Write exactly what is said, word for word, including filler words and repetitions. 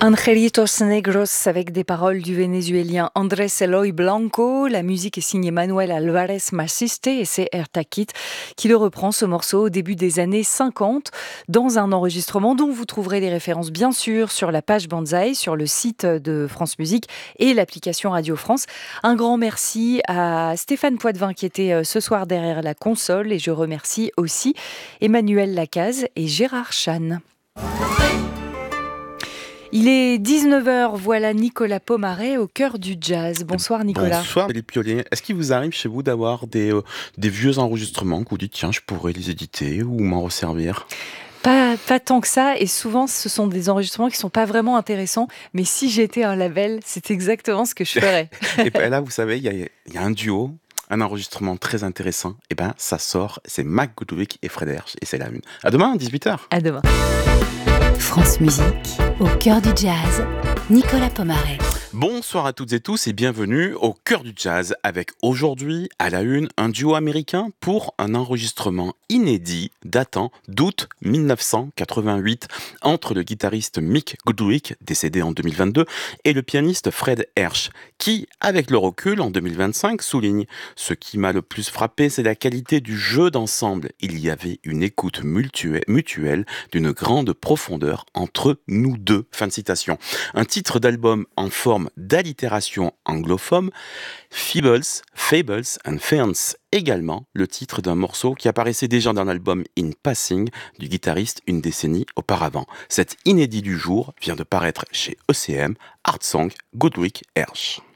Angelitos Negros avec des paroles du vénézuélien Andrés Eloy Blanco. La musique est signée Manuel Alvarez Maciste et c'est Ertakit qui le reprend ce morceau au début des années cinquante dans un enregistrement dont vous trouverez les références bien sûr sur la page Banzai, sur le site de France Musique et l'application Radio France. Un grand merci à Stéphane Poitvin qui était ce soir derrière la console et je remercie aussi Emmanuel Lacaze et Gérard Chan. Il est dix-neuf heures, voilà Nicolas Pomaret au cœur du jazz. Bonsoir Nicolas. Bonsoir les Piolets. Est-ce qu'il vous arrive chez vous d'avoir des, euh, des vieux enregistrements que vous dites tiens je pourrais les éditer ou m'en resservir? Pas, pas tant que ça, et souvent ce sont des enregistrements qui ne sont pas vraiment intéressants, mais si j'étais un label, c'est exactement ce que je ferais. Et ben là vous savez, il y a, y a un duo, un enregistrement très intéressant, et ben ça sort, c'est Mac Goodwick et Fred Hersch, et c'est la une. À demain, dix-huit heures. À demain. France Musique, au cœur du jazz, Nicolas Pomaret. Bonsoir à toutes et tous et bienvenue au cœur du jazz avec aujourd'hui à la une un duo américain pour un enregistrement inédit datant d'août dix-neuf cent quatre-vingt-huit entre le guitariste Mick Goodwick, décédé en deux mille vingt-deux, et le pianiste Fred Hersch, qui, avec le recul en deux mille vingt-cinq, souligne « Ce qui m'a le plus frappé, c'est la qualité du jeu d'ensemble. Il y avait une écoute mutuelle d'une grande profondeur entre nous deux. » Fin de citation. Un titre d'album en forme d'allitération anglophone, Feebles, Fables and Ferns, également le titre d'un morceau qui apparaissait déjà dans l'album In Passing du guitariste une décennie auparavant. Cet inédit du jour vient de paraître chez E C M, Art Song, Goodwick Hersch.